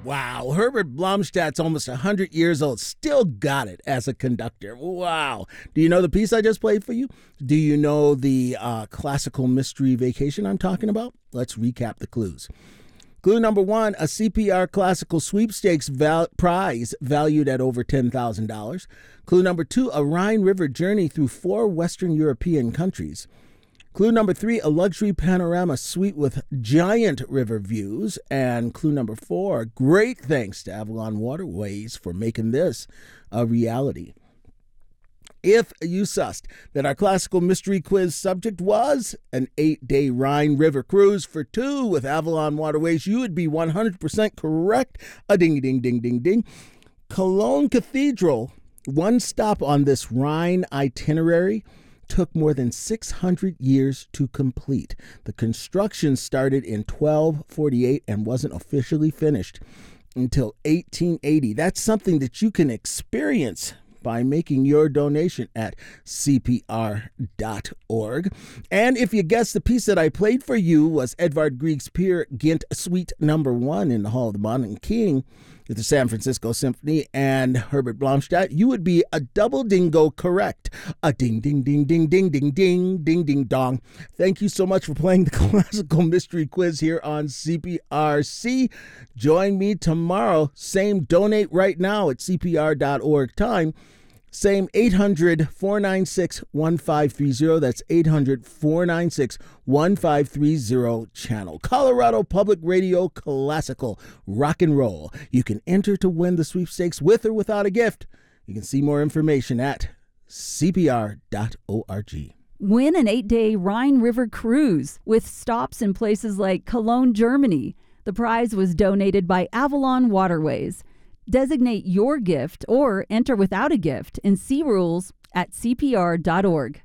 Wow, Herbert Blomstadt's almost 100 years old, still got it as a conductor. Wow. Do you know the piece I just played for you? Do you know the classical mystery vacation I'm talking about? Let's recap the clues. Clue number 1, a CPR classical sweepstakes prize valued at over $10,000. Clue number 2, a Rhine River journey through 4 Western European countries. Clue number 3, a luxury panorama suite with giant river views. And clue number 4, great thanks to Avalon Waterways for making this a reality. If you sussed that our classical mystery quiz subject was an 8-day Rhine River cruise for 2 with Avalon Waterways, you would be 100% correct. A ding, ding, ding, ding, ding. Cologne Cathedral, one stop on this Rhine itinerary, took more than 600 years to complete. The construction started in 1248 and wasn't officially finished until 1880. That's something that you can experience by making your donation at cpr.org. And if you guessed the piece that I played for you was Edvard Grieg's Peer Gynt Suite Number 1 in the Hall of the Modern King with the San Francisco Symphony and Herbert Blomstadt, you would be a double dingo correct. A ding, ding, ding, ding, ding, ding, ding, ding, ding, dong. Thank you so much for playing the Classical Mystery Quiz here on CPRC. Join me tomorrow. Same donate right now at cpr.org time. Same 800-496-1530. That's 800-496-1530 channel. Colorado Public Radio Classical Rock and Roll. You can enter to win the sweepstakes with or without a gift. You can see more information at cpr.org. Win an 8-day Rhine River cruise with stops in places like Cologne, Germany. The prize was donated by Avalon Waterways. Designate your gift or enter without a gift and see rules at cpr.org.